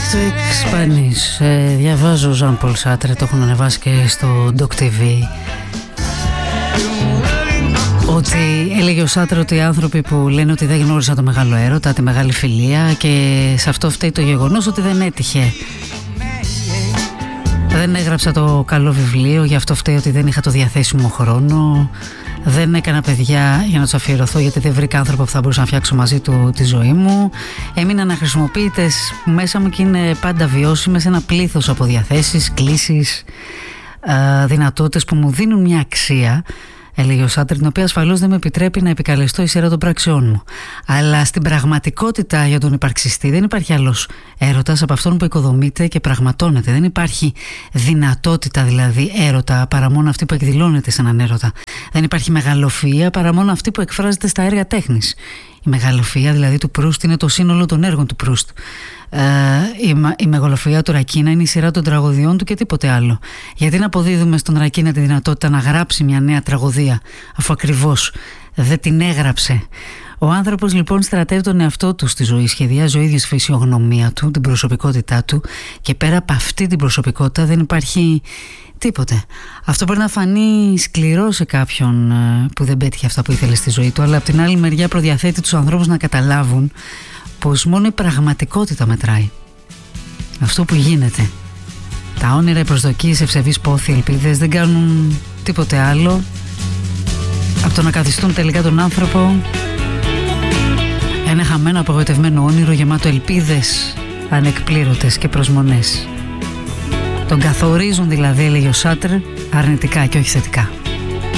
Speak Spanish. Διαβάζω Ζαν Πολ Σάρτρε, το έχουν ανεβάσει και στο Doc TV. Ότι έλεγε ο Σάρτρε ότι οι άνθρωποι που λένε ότι δεν γνώρισαν το μεγάλο έρωτα, τη μεγάλη φιλία, και σε αυτό φταίει το γεγονός ότι δεν έτυχε. Δεν έγραψα το καλό βιβλίο, γι' αυτό φταίει ότι δεν είχα το διαθέσιμο χρόνο. Δεν έκανα παιδιά για να τους αφιερωθώ, γιατί δεν βρήκα άνθρωπο που θα μπορούσα να φτιάξω μαζί του τη ζωή μου. Έμειναν αχρησιμοποιητές μέσα μου και είναι πάντα βιώσιμες, ένα πλήθος από διαθέσεις, κλήσεις, δυνατότητες που μου δίνουν μια αξία, έλεγε ο Σάρτρε, την οποία ασφαλώς δεν με επιτρέπει να επικαλεστώ η σειρά των πράξεών μου. Αλλά στην πραγματικότητα για τον υπαρξιστή δεν υπάρχει άλλος έρωτας από αυτόν που οικοδομείται και πραγματώνεται. Δεν υπάρχει δυνατότητα δηλαδή έρωτα παρά μόνο αυτή που εκδηλώνεται σε έναν έρωτα. Δεν υπάρχει μεγαλοφυΐα παρά μόνο αυτή που εκφράζεται στα έργα τέχνης. Η μεγαλοφυΐα δηλαδή του Προύστ είναι το σύνολο των έργων του Προύστ. Η μεγαλοφυΐα του Ρακίνα είναι η σειρά των τραγωδιών του και τίποτε άλλο. Γιατί να αποδίδουμε στον Ρακίνα τη δυνατότητα να γράψει μια νέα τραγωδία, αφού ακριβώς δεν την έγραψε? Ο άνθρωπος λοιπόν στρατεύει τον εαυτό του στη ζωή, σχεδιάζει ο ίδιος τη φυσιογνωμία του, την προσωπικότητά του, και πέρα από αυτή την προσωπικότητα δεν υπάρχει τίποτε. Αυτό μπορεί να φανεί σκληρό σε κάποιον που δεν πέτυχε αυτά που ήθελε στη ζωή του, αλλά από την άλλη μεριά προδιαθέτει τους ανθρώπους να καταλάβουν πως μόνο η πραγματικότητα μετράει. Αυτό που γίνεται. Τα όνειρα, οι προσδοκίες, ευσεβείς πόθοι, ελπίδες δεν κάνουν τίποτε άλλο από το να καθιστούν τελικά τον άνθρωπο ένα χαμένο, απογοητευμένο όνειρο γεμάτο ελπίδες ανεκπλήρωτες και προσμονές. Τον καθορίζουν δηλαδή, έλεγε ο Σάρτρε, αρνητικά και όχι θετικά.